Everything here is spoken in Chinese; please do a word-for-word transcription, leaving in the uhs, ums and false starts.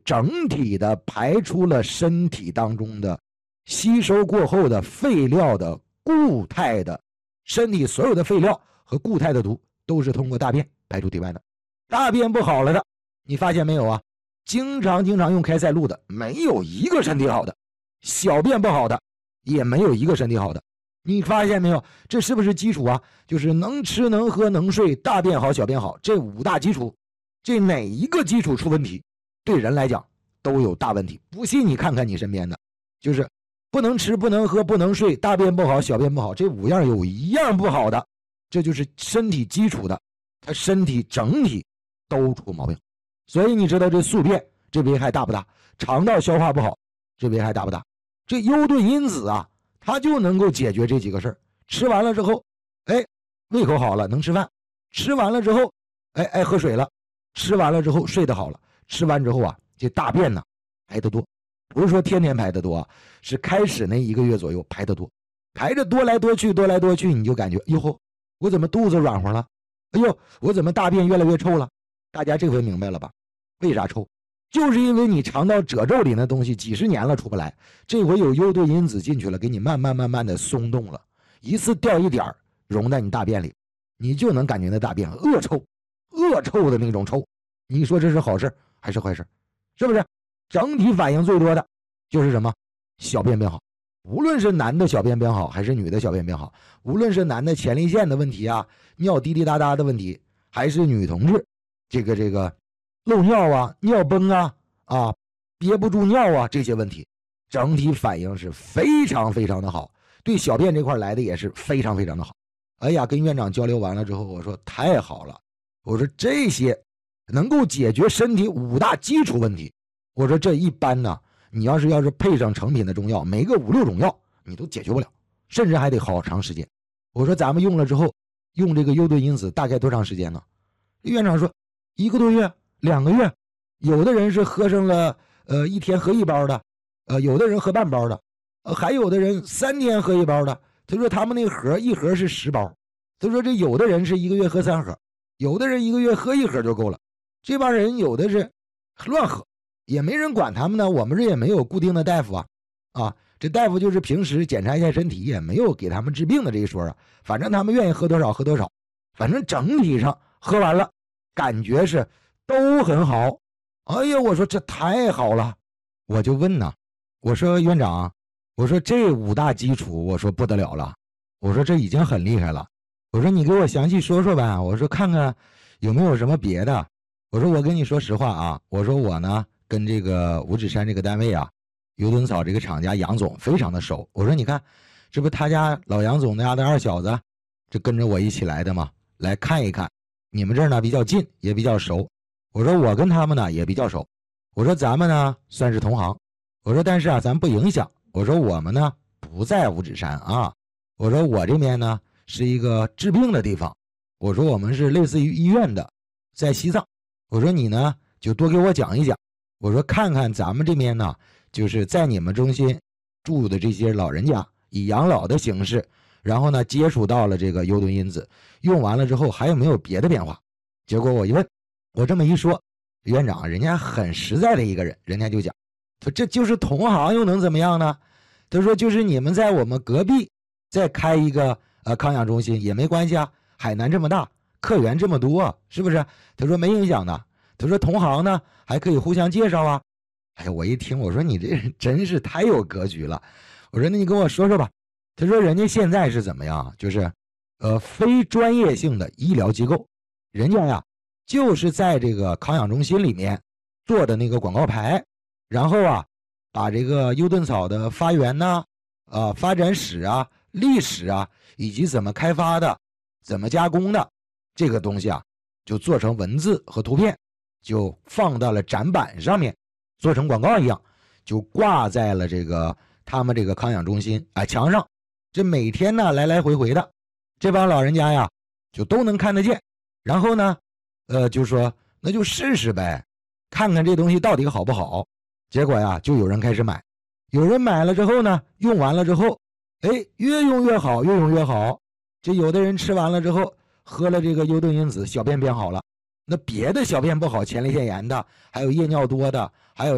整体的排出了身体当中的吸收过后的废料的固态的，身体所有的废料和固态的毒都是通过大便排出体外的。大便不好了的，你发现没有啊？经常经常用开塞露的，没有一个身体好的；小便不好的，也没有一个身体好的。你发现没有？这是不是基础啊？就是能吃能喝能睡，大便好小便好，这五大基础，这哪一个基础出问题，对人来讲都有大问题。不信你看看你身边的，就是不能吃不能喝不能睡，大便不好小便不好，这五样有一样不好的，这就是身体基础的，他身体整体都出毛病。所以你知道这宿便这危害大不大？肠道消化不好这危害大不大？这优盾因子啊，它就能够解决这几个事儿。吃完了之后，哎，胃口好了，能吃饭；吃完了之后，哎爱喝水了；吃完了之后睡得好了；吃完之后啊，这大便呢排得多，不是说天天排得多啊，是开始那一个月左右排得多，排着多来多去，多来多去，你就感觉哟，我怎么肚子软和了？哎呦，我怎么大便越来越臭了？大家这回明白了吧？为啥臭？就是因为你肠道褶皱里那东西几十年了出不来，这回有优盾因子进去了，给你慢慢慢慢的松动了，一次掉一点融在你大便里，你就能感觉那大便恶臭，恶臭的那种臭。你说这是好事还是坏事？是不是？整体反应最多的就是什么？小便变好。无论是男的小便变好还是女的小便变好，无论是男的前列腺的问题啊，尿滴滴答答的问题，还是女同志这个这个漏尿啊，尿崩啊，啊，憋不住尿啊，这些问题，整体反应是非常非常的好，对小便这块来的也是非常非常的好。哎呀，跟院长交流完了之后，我说太好了，我说这些能够解决身体五大基础问题，我说这一般呢，你要是要是配上成品的中药，每个五六种药你都解决不了，甚至还得好长时间。我说咱们用了之后，用这个优盾因子大概多长时间呢？院长说一个多月。两个月，有的人是喝上了，呃，一天喝一包的，呃，有的人喝半包的，呃，还有的人三天喝一包的。他说他们那个盒一盒是十包，他说这有的人是一个月喝三盒，有的人一个月喝一盒就够了。这帮人有的是乱喝，也没人管他们呢。我们这也没有固定的大夫啊，啊，这大夫就是平时检查一下身体，也没有给他们治病的这一说啊。反正他们愿意喝多少喝多少，反正整体上喝完了，感觉是都很好。哎呀，我说这太好了，我就问呐，我说院长，我说这五大基础，我说不得了了，我说这已经很厉害了，我说你给我详细说说吧，我说看看有没有什么别的。我说我跟你说实话啊，我说我呢跟这个五指山这个单位啊，优盾草这个厂家杨总非常的熟。我说你看，这不他家老杨总那家的二小子，这跟着我一起来的嘛，来看一看。你们这儿呢比较近，也比较熟。我说我跟他们呢也比较熟。我说咱们呢算是同行。我说但是啊咱不影响。我说我们呢不在五指山啊。我说我这边呢是一个治病的地方。我说我们是类似于医院的，在西藏。我说你呢就多给我讲一讲。我说看看咱们这边呢就是在你们中心住的这些老人家，以养老的形式，然后呢接触到了这个优盾因子，用完了之后还有没有别的变化。结果我一问，我这么一说，院长人家很实在的一个人，人家就讲说这就是同行又能怎么样呢？他说就是你们在我们隔壁再开一个呃康养中心也没关系啊，海南这么大，客源这么多，是不是？他说没影响的。他说同行呢还可以互相介绍啊。哎呀，我一听我说你这人真是太有格局了。我说那你跟我说说吧。他说人家现在是怎么样，就是呃非专业性的医疗机构，人家呀就是在这个康养中心里面做的那个广告牌，然后啊把这个优盾草的发源呐、啊、呃、发展史啊、历史啊，以及怎么开发的、怎么加工的这个东西啊，就做成文字和图片，就放到了展板上面，做成广告一样，就挂在了这个他们这个康养中心啊墙上。这每天呢来来回回的，这帮老人家呀就都能看得见。然后呢，呃，就说那就试试呗，看看这东西到底好不好。结果呀，就有人开始买，有人买了之后呢，用完了之后，哎，越用越好，越用越好。这有的人吃完了之后，喝了这个优盾因子，小便变好了。那别的小便不好，前列腺炎的，还有夜尿多的，